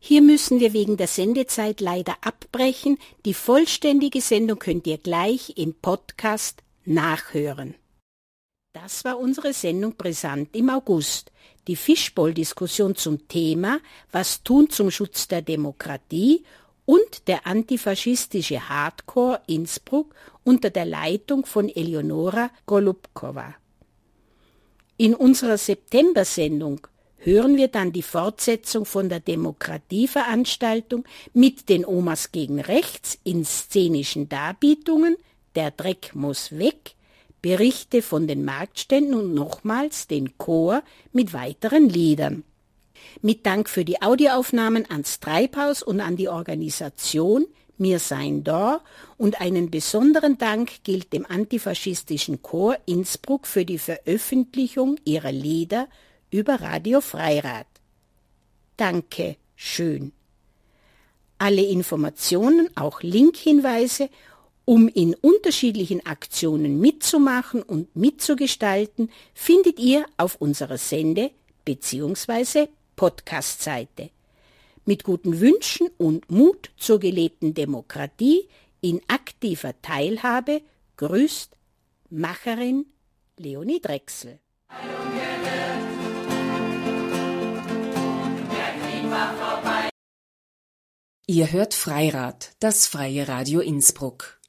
Hier müssen wir wegen der Sendezeit leider abbrechen. Die vollständige Sendung könnt ihr gleich im Podcast nachhören. Das war unsere Sendung Brisant im August. Die Fischbowl-Diskussion zum Thema Was tun zum Schutz der Demokratie und der antifaschistische Hardcore Innsbruck unter der Leitung von Eleonora Golubkova. In unserer September-Sendung hören wir dann die Fortsetzung von der Demokratieveranstaltung mit den Omas gegen Rechts in szenischen Darbietungen Der Dreck muss weg, Berichte von den Marktständen und nochmals den Chor mit weiteren Liedern. Mit Dank für die Audioaufnahmen ans Treibhaus und an die Organisation Wir sein da und einen besonderen Dank gilt dem antifaschistischen Chor Innsbruck für die Veröffentlichung ihrer Lieder über Radio Freirad. Danke, schön. Alle Informationen, auch Linkhinweise, um in unterschiedlichen Aktionen mitzumachen und mitzugestalten, findet ihr auf unserer Sende- bzw. Podcast-Seite. Mit guten Wünschen und Mut zur gelebten Demokratie in aktiver Teilhabe grüßt Macherin Leonie Drechsel. Ihr hört Freirad, das freie Radio Innsbruck.